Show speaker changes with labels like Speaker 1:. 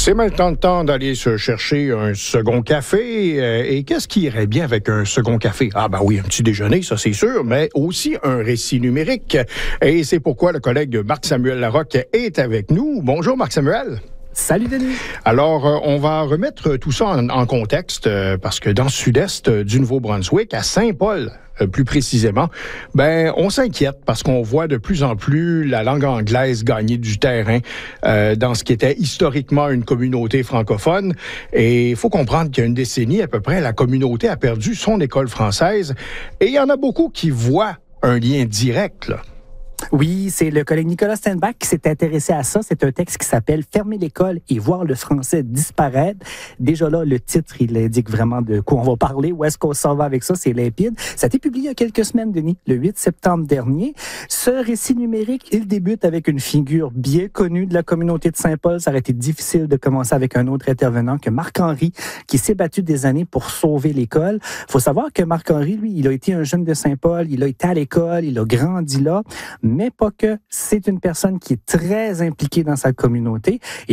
Speaker 1: C'est maintenant le temps d'aller se chercher un second café. Et qu'est-ce qui irait bien avec un second café? Ah ben oui, un petit déjeuner, ça c'est sûr, mais aussi un récit numérique. Et c'est pourquoi le collègue Marc-Samuel Larocque est avec nous. Bonjour Marc-Samuel.
Speaker 2: Salut Denis.
Speaker 1: Alors, on va remettre tout ça en contexte parce que dans le sud-est du Nouveau-Brunswick, à Saint-Paul, plus précisément, on s'inquiète parce qu'on voit de plus en plus la langue anglaise gagner du terrain dans ce qui était historiquement une communauté francophone. Et il faut comprendre qu'il y a une décennie à peu près, la communauté a perdu son école française et il y en a beaucoup qui voient un lien direct, là.
Speaker 2: Oui, c'est le collègue Nicolas Steinbach qui s'est intéressé à ça. C'est un texte qui s'appelle « Fermer l'école et voir le français disparaître ». Déjà là, le titre, il indique vraiment de quoi on va parler. Où est-ce qu'on s'en va avec ça? C'est limpide. Ça a été publié il y a quelques semaines, Denis, le 8 septembre dernier. Ce récit numérique, il débute avec une figure bien connue de la communauté de Saint-Paul. Ça aurait été difficile de commencer avec un autre intervenant que Marc-Henri, qui s'est battu des années pour sauver l'école. Il faut savoir que Marc-Henri, lui, il a été un jeune de Saint-Paul, il a été à l'école, il a grandi là, mais pas que. C'est une personne qui est très impliquée dans sa communauté. Et